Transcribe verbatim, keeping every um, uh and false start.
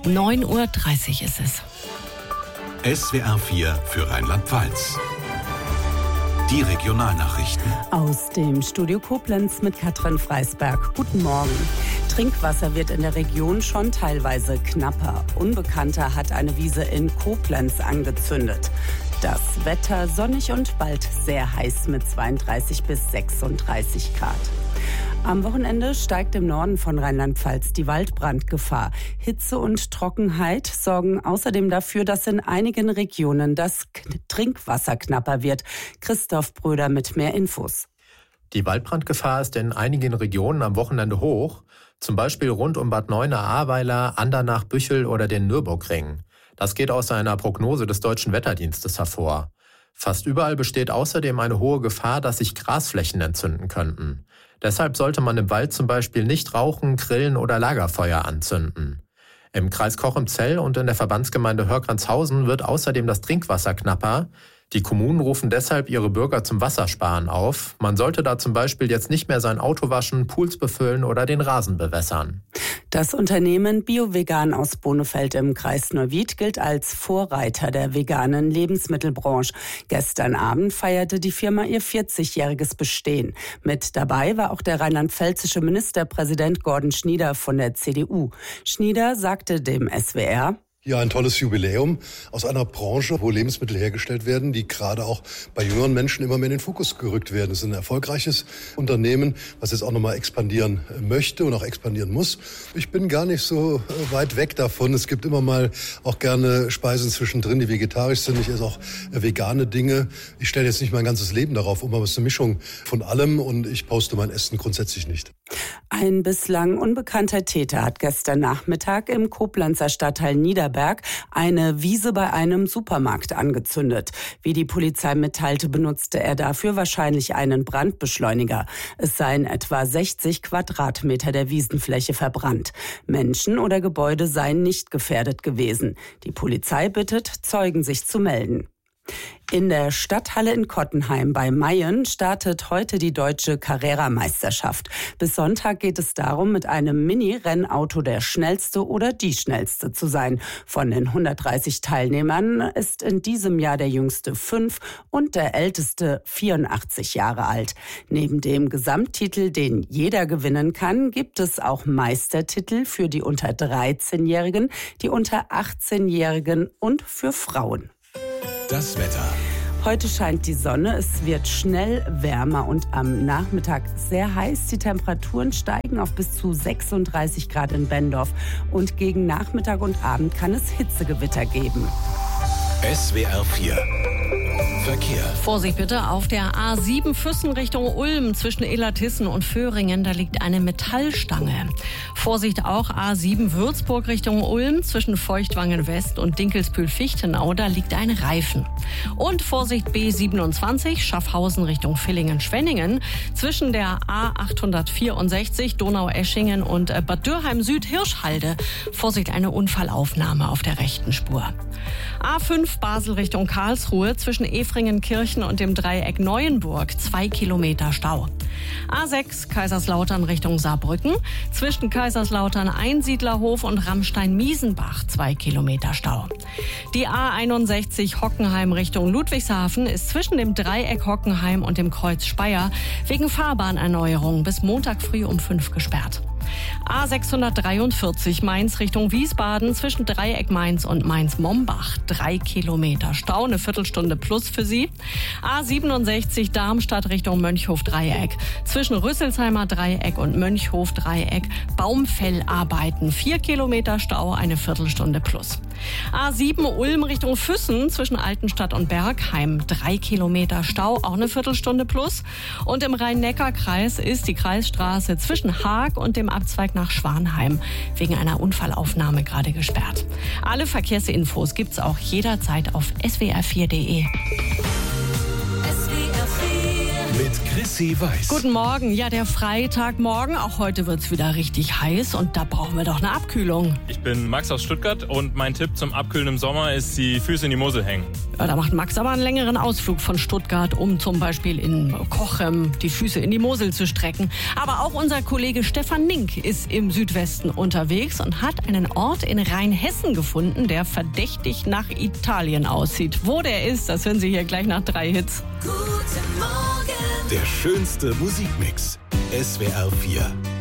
neun Uhr dreißig ist es. S W R vier für Rheinland-Pfalz. Die Regionalnachrichten. Aus dem Studio Koblenz mit Katrin Freisberg. Guten Morgen. Trinkwasser wird in der Region schon teilweise knapper. Unbekannter hat eine Wiese in Koblenz angezündet. Das Wetter sonnig und bald sehr heiß mit zweiunddreißig bis sechsunddreißig Grad. Am Wochenende steigt im Norden von Rheinland-Pfalz die Waldbrandgefahr. Hitze und Trockenheit sorgen außerdem dafür, dass in einigen Regionen das Trinkwasser knapper wird. Christoph Bröder mit mehr Infos. Die Waldbrandgefahr ist in einigen Regionen am Wochenende hoch, zum Beispiel rund um Bad Neuenahr-Ahrweiler, Andernach, Büchel oder den Nürburgring. Das geht aus einer Prognose des Deutschen Wetterdienstes hervor. Fast überall besteht außerdem eine hohe Gefahr, dass sich Grasflächen entzünden könnten. Deshalb sollte man im Wald zum Beispiel nicht rauchen, grillen oder Lagerfeuer anzünden. Im Kreis Cochem-Zell und in der Verbandsgemeinde Hörgranzhausen wird außerdem das Trinkwasser knapper. Die Kommunen rufen deshalb ihre Bürger zum Wassersparen auf. Man sollte da zum Beispiel jetzt nicht mehr sein Auto waschen, Pools befüllen oder den Rasen bewässern. Das Unternehmen Biovegan aus Bonefeld im Kreis Neuwied gilt als Vorreiter der veganen Lebensmittelbranche. Gestern Abend feierte die Firma ihr vierzigjähriges Bestehen. Mit dabei war auch der rheinland-pfälzische Ministerpräsident Gordon Schnieder von der C D U. Schnieder sagte dem S W R: Ja, ein tolles Jubiläum aus einer Branche, wo Lebensmittel hergestellt werden, die gerade auch bei jüngeren Menschen immer mehr in den Fokus gerückt werden. Es ist ein erfolgreiches Unternehmen, was jetzt auch nochmal expandieren möchte und auch expandieren muss. Ich bin gar nicht so weit weg davon. Es gibt immer mal auch gerne Speisen zwischendrin, die vegetarisch sind. Ich esse auch vegane Dinge. Ich stelle jetzt nicht mein ganzes Leben darauf um, aber es ist eine Mischung von allem und ich poste mein Essen grundsätzlich nicht. Ein bislang unbekannter Täter hat gestern Nachmittag im Koblenzer Stadtteil Niederberg eine Wiese bei einem Supermarkt angezündet. Wie die Polizei mitteilte, benutzte er dafür wahrscheinlich einen Brandbeschleuniger. Es seien etwa sechzig Quadratmeter der Wiesenfläche verbrannt. Menschen oder Gebäude seien nicht gefährdet gewesen. Die Polizei bittet, Zeugen sich zu melden. In der Stadthalle in Kottenheim bei Mayen startet heute die deutsche Carrera-Meisterschaft. Bis Sonntag geht es darum, mit einem Mini-Rennauto der Schnellste oder die Schnellste zu sein. Von den hundertdreißig Teilnehmern ist in diesem Jahr der jüngste fünf und der älteste vierundachtzig Jahre alt. Neben dem Gesamttitel, den jeder gewinnen kann, gibt es auch Meistertitel für die unter dreizehnjährigen, die unter achtzehnjährigen und für Frauen. Das Wetter. Heute scheint die Sonne, es wird schnell wärmer und am Nachmittag sehr heiß. Die Temperaturen steigen auf bis zu sechsunddreißig Grad in Bendorf und gegen Nachmittag und Abend kann es Hitzegewitter geben. S W R vier. Verkehr. Vorsicht bitte auf der A sieben Füssen Richtung Ulm zwischen Illertissen und Föhringen. Da liegt eine Metallstange. Vorsicht auch A sieben Würzburg Richtung Ulm zwischen Feuchtwangen West und Dinkelsbühl-Fichtenau. Da liegt ein Reifen. Und Vorsicht B siebenundzwanzig Schaffhausen Richtung Villingen-Schwenningen zwischen der A achthundertvierundsechzig Donau-Eschingen und Bad Dürheim Süd Hirschhalde. Vorsicht, eine Unfallaufnahme auf der rechten Spur. A fünf Basel Richtung Karlsruhe zwischen Efringenkirchen und dem Dreieck Neuenburg, zwei Kilometer Stau. A sechs Kaiserslautern Richtung Saarbrücken, zwischen Kaiserslautern Einsiedlerhof und Rammstein-Miesenbach, zwei Kilometer Stau. Die A einundsechzig Hockenheim Richtung Ludwigshafen ist zwischen dem Dreieck Hockenheim und dem Kreuz Speyer wegen Fahrbahnerneuerung bis Montag früh um fünf gesperrt. A sechshundertdreiundvierzig Mainz Richtung Wiesbaden zwischen Dreieck Mainz und Mainz-Mombach. Drei Kilometer Stau, eine Viertelstunde plus für Sie. A siebenundsechzig Darmstadt Richtung Mönchhof-Dreieck. Zwischen Rüsselsheimer Dreieck und Mönchhof-Dreieck Baumfellarbeiten. Vier Kilometer Stau, eine Viertelstunde plus. A sieben Ulm Richtung Füssen zwischen Altenstadt und Bergheim. Drei Kilometer Stau, auch eine Viertelstunde plus. Und im Rhein-Neckar-Kreis ist die Kreisstraße zwischen Haag und dem Abzweig nach Schwanheim wegen einer Unfallaufnahme gerade gesperrt. Alle Verkehrsinfos gibt's auch jederzeit auf s w r vier punkt d e. Mit Chrissy weiß. Guten Morgen. Ja, der Freitagmorgen. Auch heute wird es wieder richtig heiß und da brauchen wir doch eine Abkühlung. Ich bin Max aus Stuttgart und mein Tipp zum Abkühlen im Sommer ist, die Füße in die Mosel hängen. Ja, da macht Max aber einen längeren Ausflug von Stuttgart, um zum Beispiel in Cochem die Füße in die Mosel zu strecken. Aber auch unser Kollege Stefan Nink ist im Südwesten unterwegs und hat einen Ort in Rheinhessen gefunden, der verdächtig nach Italien aussieht. Wo der ist, das hören Sie hier gleich nach drei Hits. Der schönste Musikmix. S W R vier.